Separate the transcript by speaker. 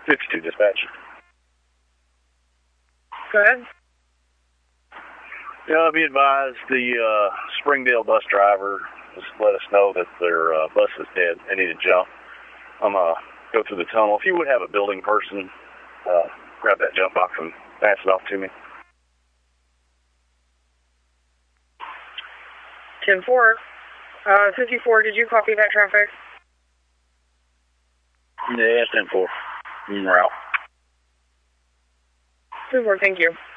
Speaker 1: 52 dispatch.
Speaker 2: Go ahead.
Speaker 1: Yeah, be advised, the Springdale bus driver just let us know that their bus is dead. They need to jump. I'm going to go through the tunnel. If you would have a building person, grab that jump box and pass it off to me.
Speaker 2: 10-4. 54, did you copy that traffic?
Speaker 1: Yeah, 10-4. En route.
Speaker 2: 10-4, thank you.